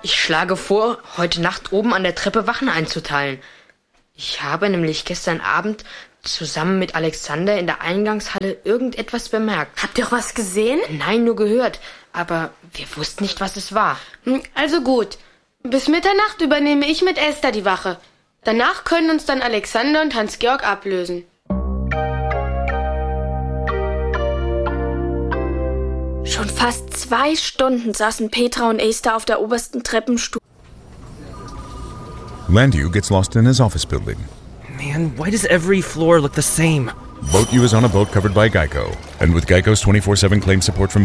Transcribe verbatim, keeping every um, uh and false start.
Ich schlage vor, heute Nacht oben an der Treppe Wachen einzuteilen. Ich habe nämlich gestern Abend zusammen mit Alexander in der Eingangshalle irgendetwas bemerkt. Habt ihr auch was gesehen? Nein, nur gehört. Aber wir wussten nicht, was es war. Also gut. Bis Mitternacht übernehme ich mit Esther die Wache. Danach können uns dann Alexander und Hans-Georg ablösen. Schon fast zwei Stunden saßen Petra und Esther auf der obersten Treppenstufe. Landu gets lost in his office building. Man, why does every floor look the same? Boat U is on a boat covered by Geico. And with Geico's twenty-four seven claim support from